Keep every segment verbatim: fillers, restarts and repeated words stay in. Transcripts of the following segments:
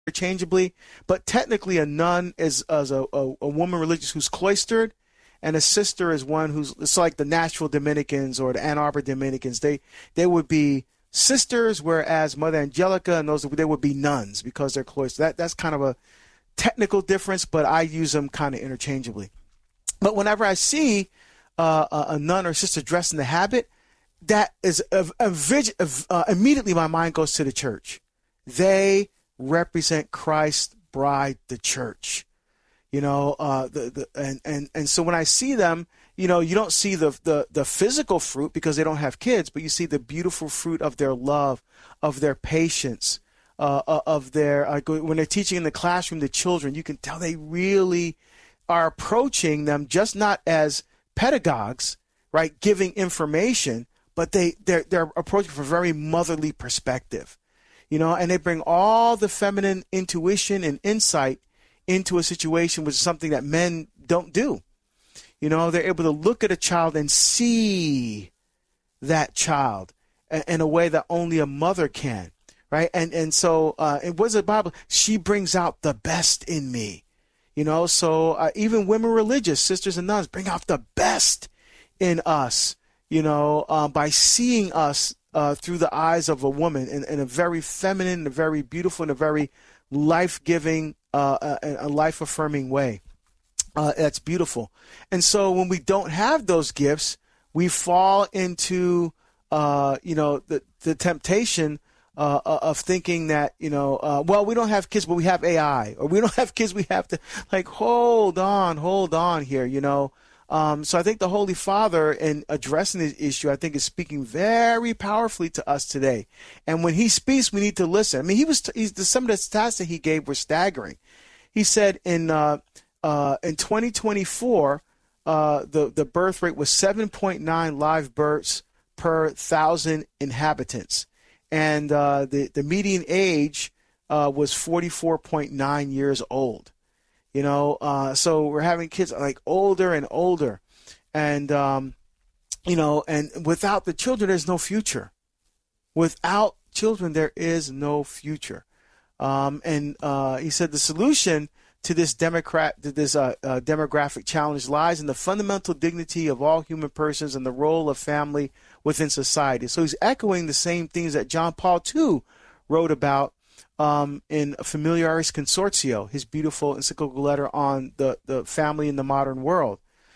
interchangeably, but technically a nun is, is a, a, a woman religious who's cloistered, and a sister is one who's, it's like the Nashville Dominicans or the Ann Arbor Dominicans. They they would be sisters, whereas Mother Angelica and those, they would be nuns because they're cloistered. That, that's kind of a technical difference, but I use them kind of interchangeably. But whenever I see uh, a, a nun or sister dressed in the habit, that is a, a, a, uh, immediately my mind goes to the church. They represent Christ's bride, the church. You know, uh, the, the, and, and, and so when I see them, you know, you don't see the, the, the physical fruit because they don't have kids, but you see the beautiful fruit of their love, of their patience, uh, of their, uh, when they're teaching in the classroom, the children, you can tell they really are approaching them just not as pedagogues, right, giving information, but they, they're, they're approaching from a very motherly perspective, you know, and they bring all the feminine intuition and insight into a situation, which is something that men don't do. You know, they're able to look at a child and see that child in a way that only a mother can, right? And and so uh, it was the Bible. She brings out the best in me, you know. So uh, even women religious, sisters and nuns, bring out the best in us, you know, uh, by seeing us uh, through the eyes of a woman in, in a very feminine, a very beautiful, and a very life-giving, uh, a, a life-affirming way. Uh, that's beautiful. And so when we don't have those gifts, we fall into, uh, you know, the, the temptation uh, of thinking that, you know, uh, well, we don't have kids, but we have A I. Or we don't have kids, we have to, like, hold on, hold on here, you know. Um, so I think the Holy Father, in addressing this issue, I think is speaking very powerfully to us today. And when he speaks, we need to listen. I mean, he was he's, some of the stats that he gave were staggering. He said in uh, uh, in twenty twenty-four, uh, the the birth rate was seven point nine live births per thousand inhabitants, and uh, the the median age uh, was forty-four point nine years old. You know, uh, so we're having kids like older and older, and, um, you know, and without the children, there's no future. Without children, there is no future. Um, and uh, he said the solution to this democrat, to this uh, uh, demographic challenge lies in the fundamental dignity of all human persons and the role of family within society. So he's echoing the same things that John Paul the Second wrote about Um, in Familiaris Consortio, his beautiful encyclical letter on the, the family in the modern world.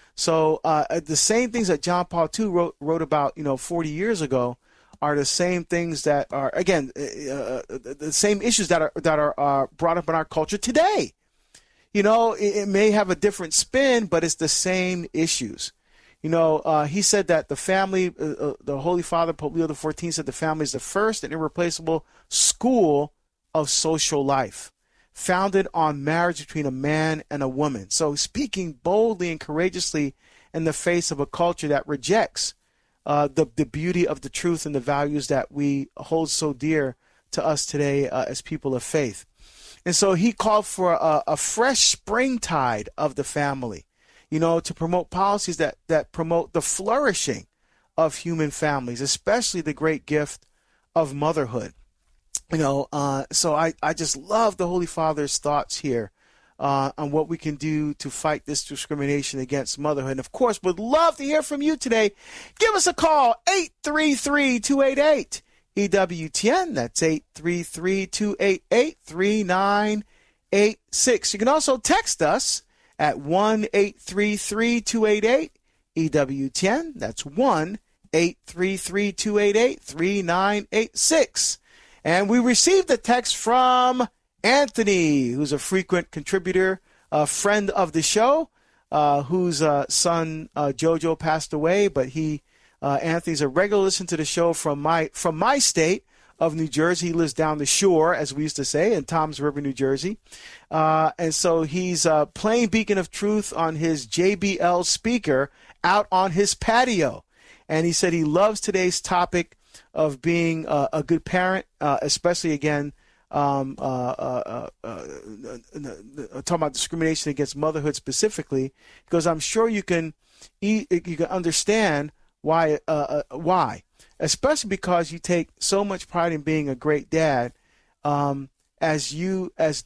So uh, the same things that John Paul the Second wrote, wrote about, you know, forty years ago are the same things that are, again, uh, the same issues that are that are uh, brought up in our culture today. You know, it, it may have a different spin, but it's the same issues. You know, uh, he said that the family, uh, uh, the Holy Father, Pope Leo the fourteenth, said the family is the first and irreplaceable school of social life, founded on marriage between a man and a woman. So speaking boldly and courageously in the face of a culture that rejects uh, the, the beauty of the truth and the values that we hold so dear to us today uh, as people of faith. And so he called for a, a fresh springtide of the family, you know, to promote policies that, that promote the flourishing of human families, especially the great gift of motherhood. You know, uh, so I, I just love the Holy Father's thoughts here uh, on what we can do to fight this discrimination against motherhood. And, of course, would love to hear from you today. Give us a call, eight three three, two eight eight, E W T N. That's eight three three, two eight eight, three nine eight six. You can also text us at one eight three three, two eight eight, E W T N. That's one eight three three, two eight eight, three nine eight six. And we received a text from Anthony, who's a frequent contributor, a friend of the show, uh, whose uh, son uh, Jojo passed away. But he, uh, Anthony's a regular listener to the show from my from my state of New Jersey. He lives down the shore, as we used to say, in Toms River, New Jersey. Uh, and so he's uh, playing Beacon of Truth on his J B L speaker out on his patio. And he said he loves today's topic of being uh, a good parent, uh, especially, again, um, uh, uh, uh, uh, uh, talking about discrimination against motherhood specifically, because I'm sure you can you can understand why, uh, uh, why, especially because you take so much pride in being a great dad, um, as you as